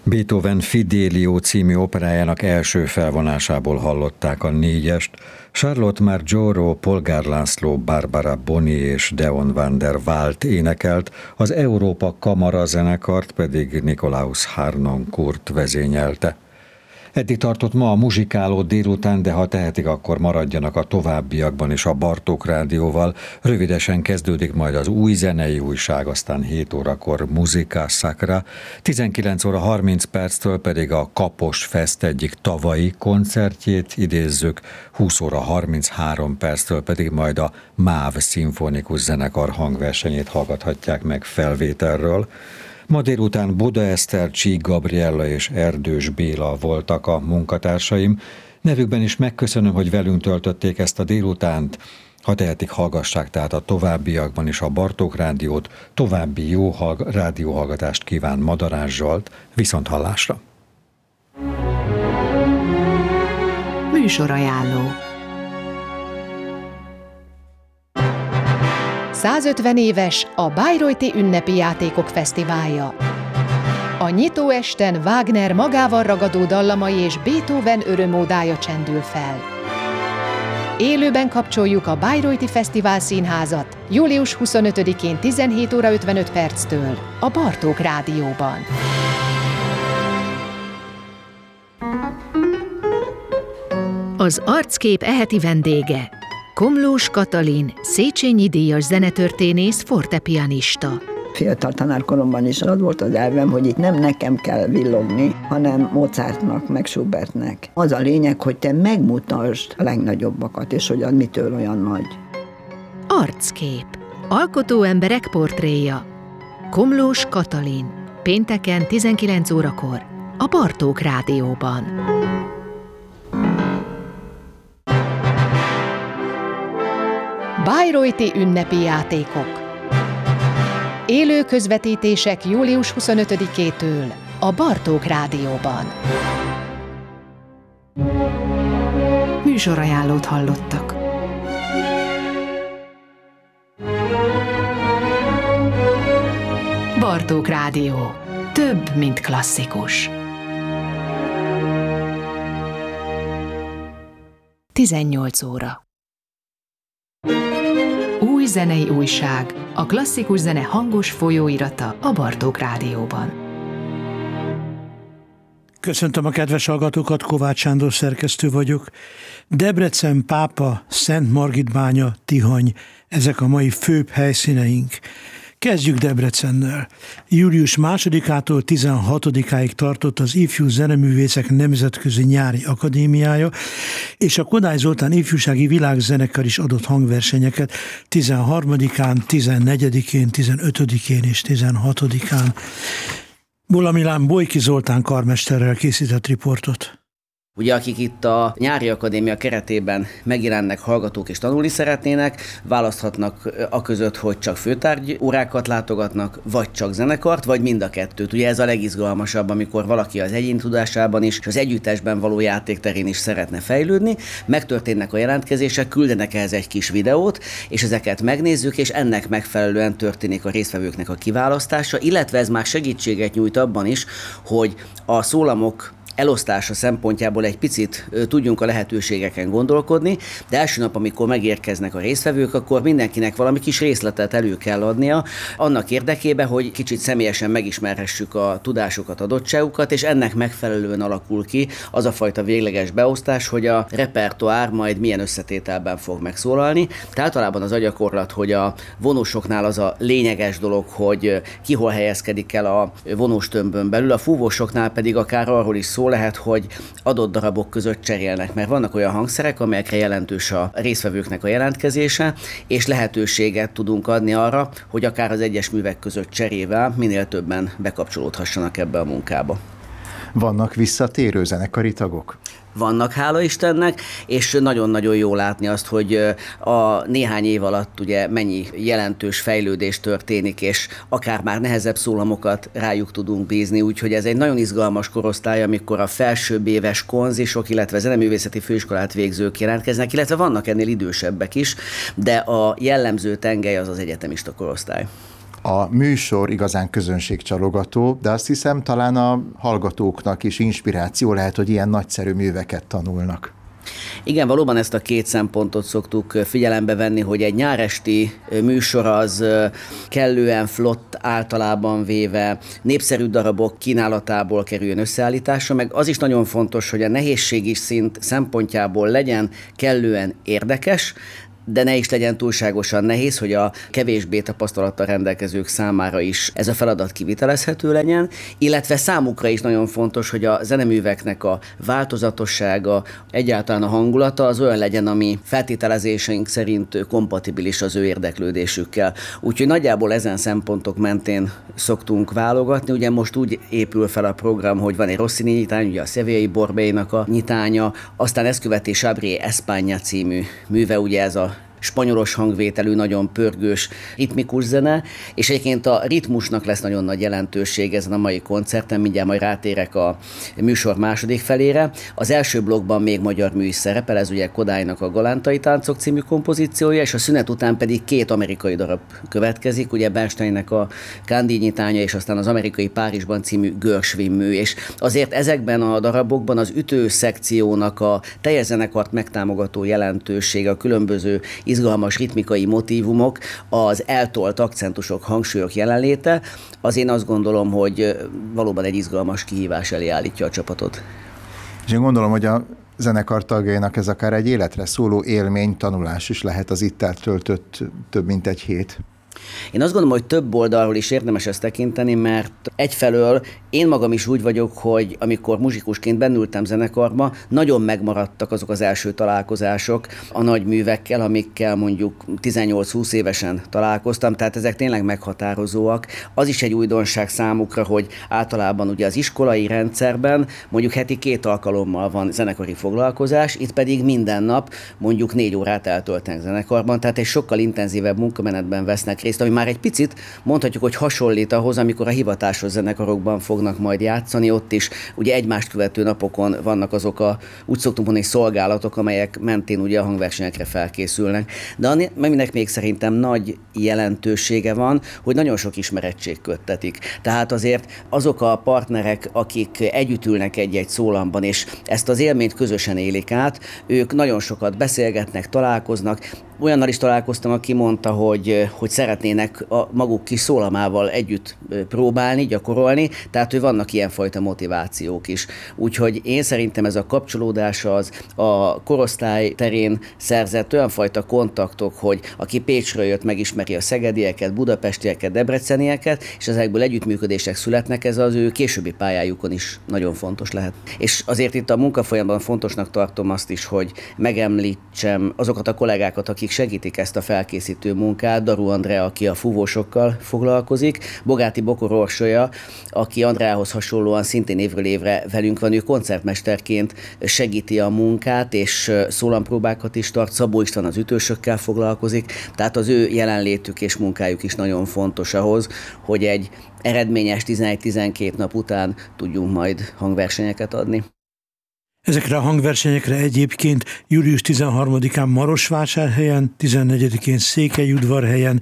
Beethoven Fidelio című operájának első felvonásából hallották a négyest, Charlotte Margioro, Polgár László, Barbara Boni és Deon van der Walt énekelt, az Európa Kamara zenekart pedig Nikolaus Harnoncourt vezényelte. Eddig tartott ma a muzsikáló délután, de ha tehetik, akkor maradjanak a továbbiakban is a Bartók Rádióval. Rövidesen kezdődik majd az új zenei újság, aztán 7 órakor Muzika Sacra, 19 óra 30 perctől pedig a Kapos Fest egyik tavalyi koncertjét idézzük, 20 óra 33 perctől pedig majd a MÁV szimfonikus zenekar hangversenyét hallgathatják meg felvételről. Ma délután Buda Eszter, Csík Gabriella és Erdős Béla voltak a munkatársaim. Nevükben is megköszönöm, hogy velünk töltötték ezt a délutánt. Ha tehetik, hallgassák tehát a továbbiakban is a Bartók Rádiót. További jó rádióhallgatást kíván Madarás Zsolt. Viszonthallásra! Műsorajánló. 150 éves a Bayreuthi Ünnepi Játékok Fesztiválja. A nyitó esten Wagner magával ragadó dallamai és Beethoven örömódája csendül fel. Élőben kapcsoljuk a Bayreuthi Fesztivál Színházat július 25-én 17 óra 55 perctől a Bartók Rádióban. Az Arckép eheti vendége Komlós Katalin, Széchenyi díjas zenetörténész, fortepianista. Fiatal tanárkoromban is az volt az elvem, hogy itt nem nekem kell villogni, hanem Mozartnak, meg Schubertnek. Az a lényeg, hogy te megmutasd a legnagyobbakat, és hogy az mitől olyan nagy. Arckép. Alkotó emberek portréja. Komlós Katalin. Pénteken 19 órakor a Bartók Rádióban. Bayreuthi Ünnepi Játékok. Élő közvetítések július 25-től a Bartók Rádióban. Műsorajánlót hallottak. Bartók Rádió. Több, mint klasszikus. 18 óra. Új zenei újság, a klasszikus zene hangos folyóirata a Bartók Rádióban. Köszöntöm a kedves hallgatókat, Kovács Sándor szerkesztő vagyok. Debrecen, Pápa, Szent Margitbánya, Tihany, ezek a mai főbb helyszíneink. Kezdjük Debrecennel. Július 2-től 16-áig tartott az Ifjú Zeneművészek Nemzetközi Nyári Akadémiája, és a Kodály Zoltán Ifjúsági Világzenekar is adott hangversenyeket 13-án, 14-én, 15-én és 16-án. Bola Milán Bojki Zoltán karmesterrel készített riportot. Ugye akik itt a Nyári Akadémia keretében megjelennek, hallgatók és tanulni szeretnének, választhatnak aközött, hogy csak főtárgy órákat látogatnak, vagy csak zenekart, vagy mind a kettőt. Ugye ez a legizgalmasabb, amikor valaki az egyén tudásában is, és az együttesben való játékterén is szeretne fejlődni. Megtörténnek a jelentkezések, küldenek ehhez egy kis videót, és ezeket megnézzük, és ennek megfelelően történik a résztvevőknek a kiválasztása, illetve ez már segítséget nyújt abban is, hogy a szólamok elosztása szempontjából egy picit tudjunk a lehetőségeken gondolkodni, de első nap, amikor megérkeznek a résztvevők, akkor mindenkinek valami kis részletet elő kell adnia, annak érdekében, hogy kicsit személyesen megismerhessük a tudásukat, adottságukat, és ennek megfelelően alakul ki az a fajta végleges beosztás, hogy a repertoár majd milyen összetételben fog megszólalni. Tehát általában az agyakorlat, hogy a vonósoknál az a lényeges dolog, hogy ki hol helyezkedik el a vonós tömbön belül, a fúvósoknál pedig akár arról is szó lehet, hogy adott darabok között cserélnek, mert vannak olyan hangszerek, amelyekre jelentős a résztvevőknek a jelentkezése, és lehetőséget tudunk adni arra, hogy akár az egyes művek között cserével minél többen bekapcsolódhassanak ebbe a munkába. Vannak visszatérő zenekari tagok? Vannak, hála Istennek, és nagyon-nagyon jó látni azt, hogy a néhány év alatt ugye mennyi jelentős fejlődés történik, és akár már nehezebb szólamokat rájuk tudunk bízni, úgyhogy ez egy nagyon izgalmas korosztály, amikor a felsőbb éves konzisok, illetve zeneművészeti főiskolát végzők jelentkeznek, illetve vannak ennél idősebbek is, de a jellemző tengely az az egyetemista korosztály. A műsor igazán közönségcsalogató, de azt hiszem talán a hallgatóknak is inspiráció lehet, hogy ilyen nagyszerű műveket tanulnak. Igen, valóban ezt a két szempontot szoktuk figyelembe venni, hogy egy nyáresti műsor az kellően flott, általában véve népszerű darabok kínálatából kerüljön összeállításra, meg az is nagyon fontos, hogy a nehézségi szint szempontjából legyen kellően érdekes, de ne is legyen túlságosan nehéz, hogy a kevésbé tapasztalattal rendelkezők számára is ez a feladat kivitelezhető legyen, illetve számukra is nagyon fontos, hogy a zeneműveknek a változatossága, egyáltalán a hangulata az olyan legyen, ami feltételezéseink szerint kompatibilis az ő érdeklődésükkel. Úgyhogy nagyjából ezen szempontok mentén szoktunk válogatni. Ugye most úgy épül fel a program, hogy van egy Rossini nyitány, ugye a Sevillai Borbélynak a nyitánya, aztán ezt követi Chabrier España című műve, ugye ez a spanyolos hangvételű, nagyon pörgős, ritmikus zene, és egyébként a ritmusnak lesz nagyon nagy jelentőség ezen a mai koncerten, mindjárt majd rátérek a műsor második felére. Az első blokkban még magyar mű is szerepel, ez ugye Kodálynak a Galántai táncok című kompozíciója, és a szünet után pedig két amerikai darab következik, ugye Bernsteinnek a Candy nyitánya, és aztán az amerikai Párizsban című Gershwin mű, és azért ezekben a darabokban az ütő szekciónak a teljes zenekart megtámogató jelentősége, a különböző izgalmas ritmikai motívumok, az eltolt akcentusok, hangsúlyok jelenléte, az én azt gondolom, hogy valóban egy izgalmas kihívás elé állítja a csapatot. És én gondolom, hogy a zenekar tagjainak ez akár egy életre szóló élmény, tanulás is lehet az itt eltöltött több mint egy hét. Én azt gondolom, hogy több oldalról is érdemes ezt tekinteni, mert egyfelől én magam is úgy vagyok, hogy amikor muzsikusként bennültem zenekarba, nagyon megmaradtak azok az első találkozások a nagy művekkel, amikkel mondjuk 18-20 évesen találkoztam, tehát ezek tényleg meghatározóak. Az is egy újdonság számukra, hogy általában ugye az iskolai rendszerben mondjuk heti 2 alkalommal van zenekari foglalkozás, itt pedig minden nap mondjuk 4 órát eltöltenek zenekarban, tehát egy sokkal intenzívebb munkamenetben vesznek részt, ami már egy picit mondhatjuk, hogy hasonlít ahhoz, amikor a hivatásos zenekarokban fognak majd játszani, ott is ugye egymást követő napokon vannak azok a, úgy szoktunk mondani, szolgálatok, amelyek mentén ugye a hangversenyekre felkészülnek. De aminek még szerintem nagy jelentősége van, hogy nagyon sok ismerettség köttetik. Tehát azért azok a partnerek, akik együtt ülnek egy-egy szólamban, és ezt az élményt közösen élik át, ők nagyon sokat beszélgetnek, találkoznak. Olyannal is találkoztam, aki mondta, hogy szeretnének a maguk kis szólamával együtt próbálni, gyakorolni, tehát vannak ilyenfajta motivációk is. Úgyhogy én szerintem ez a kapcsolódás az a korosztály terén szerzett olyan fajta kontaktok, hogy aki Pécsről jött, megismeri a szegedieket, budapestieket, debrecenieket, és ezekből együttműködések születnek, ez az ő későbbi pályájukon is nagyon fontos lehet. És azért itt a munkafolyamban fontosnak tartom azt is, hogy megemlítsem azokat a kollégákat, akik segítik ezt a felkészítő munkát, Daru Andrea, aki a fúvósokkal foglalkozik, Bogáti Bokor Orsolya, aki Andreához hasonlóan szintén évről évre velünk van, ő koncertmesterként segíti a munkát, és szólampróbákat is tart, Szabó István az ütősökkel foglalkozik, tehát az ő jelenlétük és munkájuk is nagyon fontos ahhoz, hogy egy eredményes 11-12 nap után tudjunk majd hangversenyeket adni. Ezekre a hangversenyekre egyébként július 13-án Marosvásárhelyen, 14-én Székelyudvarhelyen,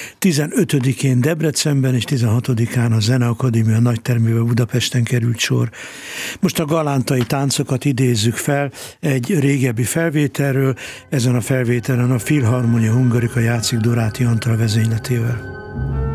15-én Debrecenben és 16-án a Zeneakadémia nagytermébe Budapesten került sor. Most a galántai táncokat idézzük fel egy régebbi felvételről, ezen a felvételen a Philharmonia Hungarica játszik Doráti Antal vezényletével.